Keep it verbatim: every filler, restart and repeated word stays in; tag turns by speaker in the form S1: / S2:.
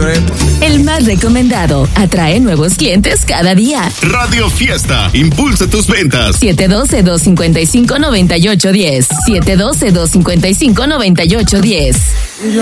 S1: lloré.
S2: El más recomendado. Atrae nuevos clientes cada día.
S3: Radio Fiesta. Impulsa tus ventas.
S2: siete uno dos, dos cinco cinco, nueve ocho uno cero. siete uno dos, dos cinco cinco, nueve ocho uno cero.